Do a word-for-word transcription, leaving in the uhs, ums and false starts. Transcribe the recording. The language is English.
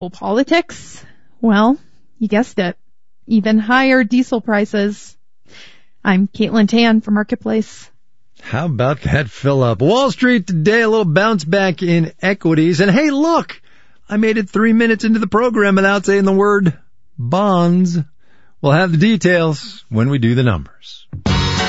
Politics? Well, you guessed it. Even higher diesel prices. I'm Caitlin Tan for Marketplace. How about that fill up? Wall Street today, a little bounce back in equities. And hey, look, I made it three minutes into the program without saying the word bonds. We'll have the details when we do the numbers.